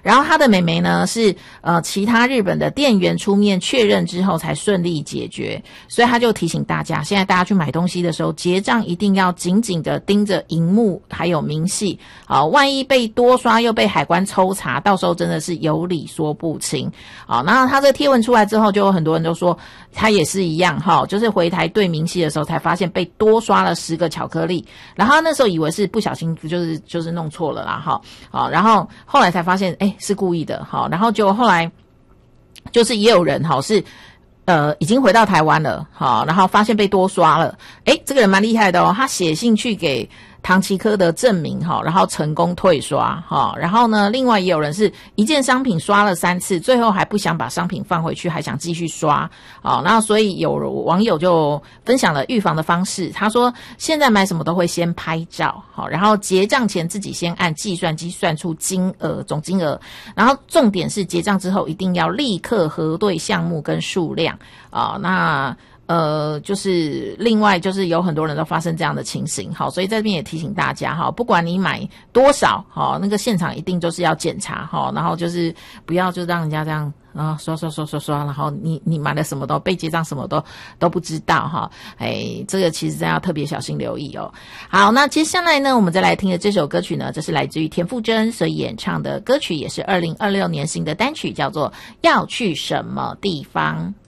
然后他的妹妹呢是其他日本的店员出面确认之后才顺利解决，所以他就提醒大家，现在大家去买东西的时候结账一定要紧紧的盯着荧幕还有明细，万一被多刷又被海关抽查，到时候真的是有理说不清。好，那他这个贴文出来之后，就有很多人都说他也是一样就是回台对明细的时候才发现被多刷了10个巧克力，然后他那时候以为是不小心就是弄错了啦然后后来才发现是故意的然后结果后来就是也有人是已经回到台湾了然后发现被多刷了，这个人蛮厉害的他写信去给唐吉诃德证明然后成功退刷然后呢另外也有人是一件商品刷了3次，最后还不想把商品放回去，还想继续刷然后所以有网友就分享了预防的方式，他说现在买什么都会先拍照然后结账前自己先按计算机算出总金额，然后重点是结账之后一定要立刻核对项目跟数量那就是另外就是有很多人都发生这样的情形所以在这边也提醒大家不管你买多少那个现场一定就是要检查然后就是不要就让人家这样刷，然后你买了什么都被结账什么都不知道这个其实真要特别小心留意好，那接下来呢我们再来听的这首歌曲呢，这是来自于田馥甄所演唱的歌曲，也是2026年新的单曲，叫做要去什么地方。